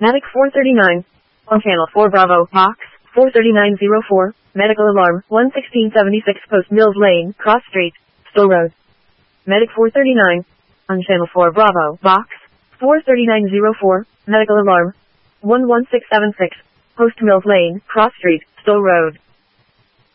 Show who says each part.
Speaker 1: Medic 439. On channel 4 Bravo, box 43904, medical alarm 11676 Post Mills Lane, Cross Street, Stowe Road. Medic 439. On channel 4 Bravo, box 43904, medical alarm 11676 Post Mills Lane, Cross Street, Stowe Road.